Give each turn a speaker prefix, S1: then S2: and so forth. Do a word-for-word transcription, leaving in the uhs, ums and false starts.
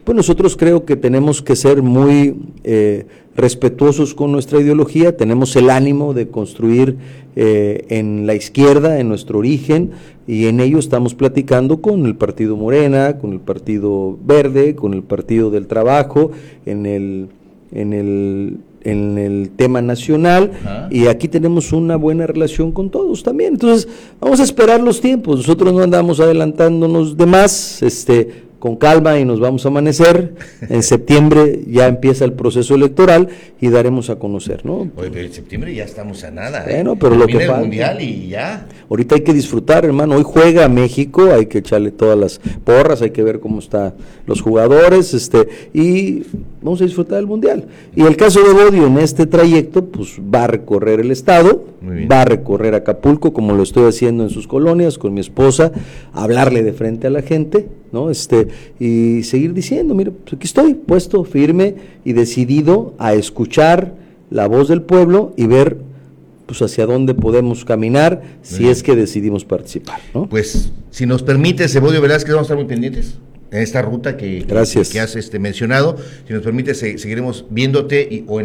S1: pues nosotros creo que tenemos que ser muy eh, respetuosos con nuestra ideología, tenemos el ánimo de construir eh, en la izquierda, en nuestro origen, y en ello estamos platicando con el Partido Morena, con el Partido Verde, con el Partido del Trabajo, en el, en el, en el tema nacional. Ajá. Y aquí tenemos una buena relación con todos también. Entonces, vamos a esperar los tiempos, nosotros no andamos adelantándonos de más, este... con calma y nos vamos a amanecer. En septiembre ya empieza el proceso electoral y daremos a conocer, ¿no?
S2: Oye, pero en septiembre ya estamos a nada, ¿eh?
S1: Bueno, pero lo que
S2: el
S1: falta,
S2: mundial y ya.
S1: Ahorita hay que disfrutar, hermano. Hoy juega México, hay que echarle todas las porras, hay que ver cómo están los jugadores, este, y vamos a disfrutar del mundial. Y el caso de Bodio en este trayecto, pues va a recorrer el estado, va a recorrer Acapulco, como lo estoy haciendo en sus colonias, con mi esposa, hablarle de frente a la gente, ¿no? Este, y seguir diciendo, mira, pues aquí estoy, puesto firme y decidido a escuchar la voz del pueblo y ver pues hacia dónde podemos caminar si Bien. es que decidimos participar, ¿no?
S2: Pues, si nos permite, Evodio Velázquez, vamos a estar muy pendientes en esta ruta que, que, que has este, mencionado. Si nos permite, se, seguiremos viéndote y, o en